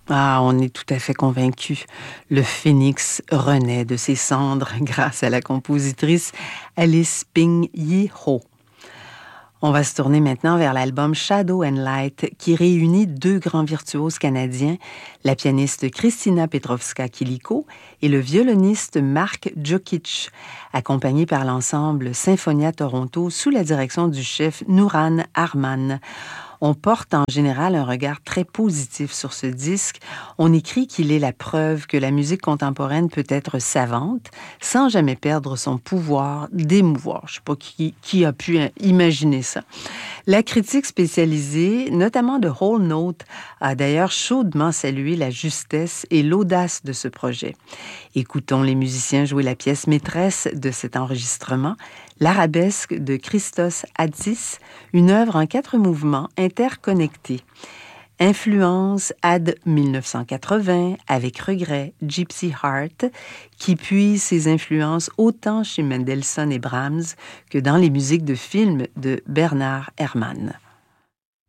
Ah, on est tout à fait convaincu. Le phénix renaît de ses cendres grâce à la compositrice Alice Ping Yi-ho. On va se tourner maintenant vers l'album Shadow and Light qui réunit deux grands virtuoses canadiens, la pianiste Kristina Petrovska-Kiliko et le violoniste Mark Jokic, accompagnés par l'ensemble Symphonia Toronto sous la direction du chef Nouran Arman. On porte en général un regard très positif sur ce disque. On écrit qu'il est la preuve que la musique contemporaine peut être savante sans jamais perdre son pouvoir d'émouvoir. Je ne sais pas qui a pu imaginer ça. La critique spécialisée, notamment de Whole Note, a d'ailleurs chaudement salué la justesse et l'audace de ce projet. Écoutons les musiciens jouer la pièce maîtresse de cet enregistrement, l'Arabesque de Christos Hatzis, une œuvre en 4 mouvements interconnectés. Influence ad 1980 avec regret Gypsy Heart, qui puise ses influences autant chez Mendelssohn et Brahms que dans les musiques de films de Bernard Herrmann.